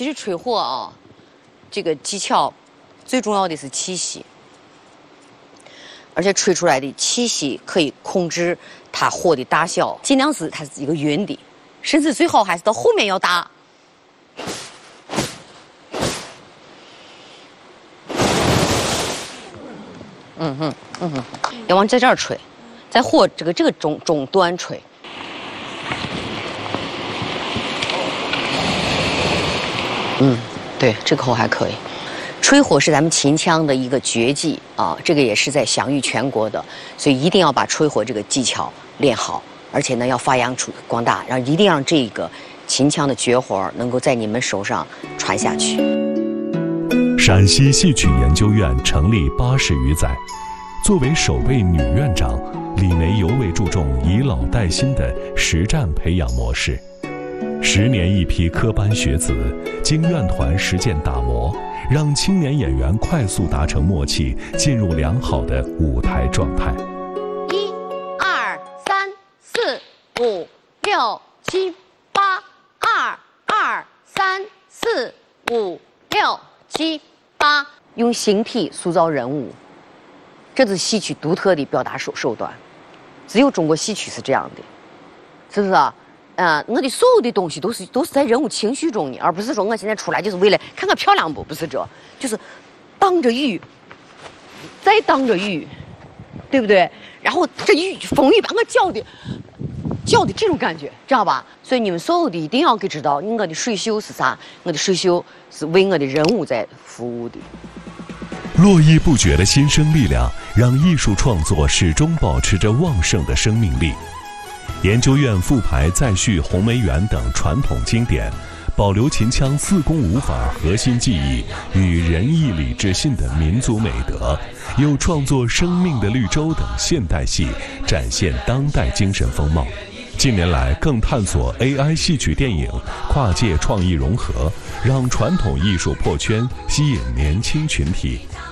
实吹火啊，这个技巧最重要的是气息，而且吹出来的气息可以控制它火的大小，尽量是它是一个匀的，甚至最好还是到后面要大。要往在这儿吹，在火这个中端吹。对，这口还可以。吹火是咱们秦腔的一个绝技啊，这个也是在享誉全国的，所以一定要把吹火这个技巧练好，而且呢要发扬出光大，然后一定让这个秦腔的绝活能够在你们手上传下去。 陕西戏曲研究院成立80余载，作为首位女院长，李梅尤为注重以老带新的实战培养模式。10年一批科班学子，经院团实践打磨，让青年演员快速达成默契，进入良好的舞台状态。 1、2、3、4、5、6、7、8，2、2、3、4、5、6、7、8，用形体塑造人物，这是戏曲独特的表达手段，只有中国戏曲是这样的，是不是啊？我的所有的东西都是在人物情绪中的，而不是说我现在出来就是为了看看漂亮不是这，就是当着雨，再当着雨，对不对？然后这风雨把我搅的这种感觉，知道吧？所以你们所有的一定要给知道，我的水袖是啥？我的水袖是为我的人物在服务的。 络绎不绝的新生力量，让艺术创作始终保持着旺盛的生命力。研究院复排再续《红梅园》等传统经典，保留秦腔4功5法核心技艺与仁义礼智信的民族美德，又创作《生命的绿洲》等现代戏，展现当代精神风貌。近年来更探索 AI 戏曲电影，跨界创意融合，让传统艺术破圈，吸引年轻群体。